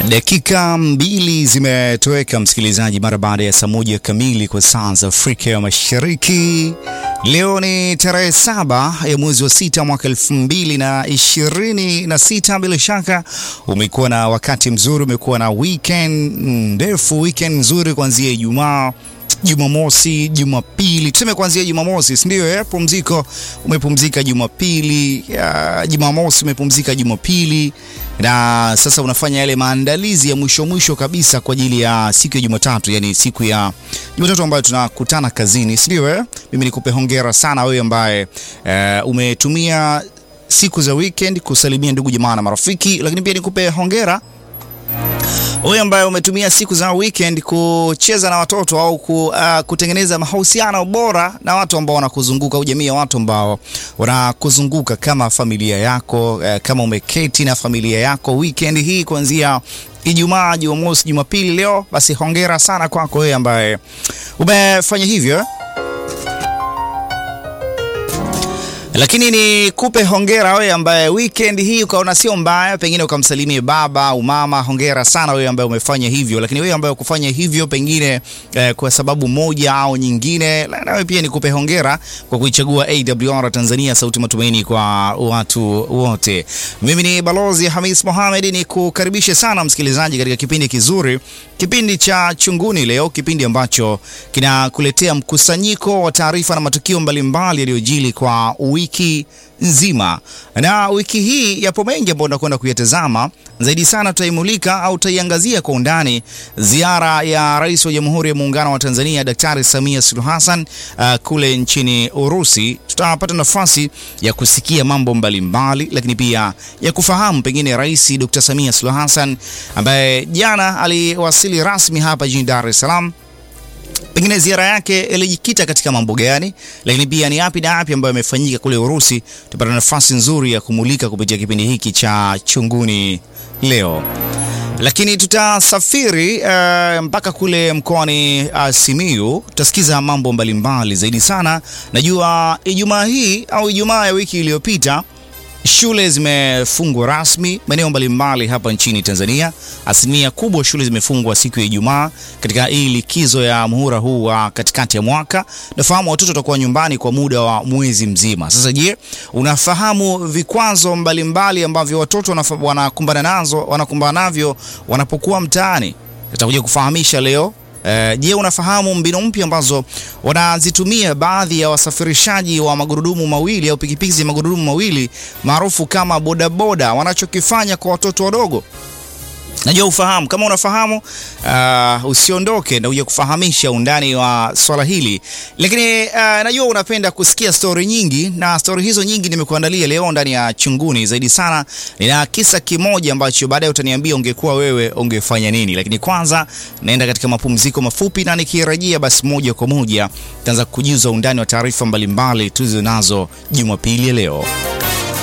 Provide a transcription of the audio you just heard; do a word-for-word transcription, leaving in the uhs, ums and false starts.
Dakika mbili zimetoweka msikilizaji, mara baada ya saa moja kamili kwa saa za Afrika ya Mashariki. Leo ni tarehe saba ya mwezi wa sita mwaka elfu mbili na ishirini na sita. Bila shaka umekuwa na wakati mzuri, umekuwa na weekend ndefu, weekend nzuri kuanzia Ijumaa, Jumamosi, Jumapili. Tuseme kuanzia Jumamosi, si ndio? Eh, pumziko, umepumzika Jumapili, Jumamosi umepumzika Jumapili, na sasa unafanya yale maandalizi ya mwisho mwisho kabisa kwa ajili ya siku ya Jumatatu, yani siku ya Jumatatu ambayo tunakutana kazini, si ndio? Eh, mimi nikupe hongera sana wewe ambaye uh, umetumia siku za weekend kusalimia ndugu jamaa na marafiki, lakini pia nikupe hongera wewe ambaye umetumia siku za weekend kucheza na watoto au ku, uh, kutengeneza mahusiano bora na watu ambao wanakuzunguka, au jamii ya watu ambao wanakuzunguka kama familia yako. Uh, kama umeketi na familia yako weekend hii kuanzia Ijumaa, Jumamosi, Jumapili, leo, basi hongera sana kwako wewe ambaye umefanya hivyo. Lakini ni kupe hongera wewe ambaye weekend hii ukaona sio mbaya, pengine ukamsalimie baba au mama. Hongera sana wewe ambaye umefanya hivyo. Lakini wewe ambaye ukufanya hivyo pengine eh, kwa sababu moja au nyingine, na wewe pia nikupe hongera kwa kuichagua A W R Tanzania, sauti matumaini kwa watu wote. Mimi ni Balozi Hamis Mohamed, ni kukaribishe sana msikilizaji katika kipindi kizuri, kipindi cha Chunguni Leo, kipindi ambacho kinakuletea mkusanyiko wa taarifa na matukio mbalimbali yaliyojili kwa wiki nzima. Na wiki hii yapo mengi ambayo tunakwenda kuyatazama. Zaidi sana tutaimulika au tutaiangazia kwa undani ziara ya Rais wa Jamhuri ya Muungano wa Tanzania Daktari Samia Suluhu Hassan uh, kule nchini Urusi. Tutapata nafasi ya kusikia mambo mbalimbali, lakini pia ya kufahamu pengine Rais Daktari Samia Suluhu Hassan ambaye jana aliwasili rasmi hapa jijini Dar es Salaam, pengine ziara yake ilijikita katika mambo gani, lakini pia ni yapi na yapi ambayo yamefanyika kule Urusi. Tupata nafasi nzuri ya kumulika kupitia kipindi hiki cha Chunguni Leo. Lakini tutasafiri uh, mpaka kule mkoani uh, Simiyu. Tutasikiza mambo mbalimbali zaidi sana. Najua Ijumaa hii au Ijumaa ya wiki iliyopita shule zimefungwa rasmi maeneo mbalimbali hapa nchini Tanzania. Asilimia kubwa shule zimefungwa siku ya Ijumaa katika hii likizo ya muhula huu wa katikati ya mwaka. Nafahamu watoto watakuwa nyumbani kwa muda wa mwezi mzima. Sasa je, unafahamu vikwazo mbalimbali ambavyo watoto wanakumbana nazo, wanakumbana navyo wanapokuwa mtaani? Nitakuja kufahamisha leo. Uh, je, unafahamu mbinu mpya ambazo wanazitumia baadhi ya wasafirishaji wa magurudumu mawili au pikipiki za magurudumu mawili maarufu kama bodaboda wanachokifanya kwa watoto wadogo? Najua ufahamu. Kama unafahamu, uh, usiondoke na uje kufahamisha undani wa swala hili. Lakini uh, najua unapenda kusikia story nyingi, na story hizo nyingi nimekuandalia leo ndani ya Chunguni. Zaidi sana nina kisa kimoja ambacho baadaye utaniambia ungekuwa wewe ungefanya nini. Lakini kwanza naenda katika mapumziko mafupi, na nikirejea basi moja kwa moja taanza kujuza undani wa taarifa mbalimbali tulizo nazo Jumapili leo.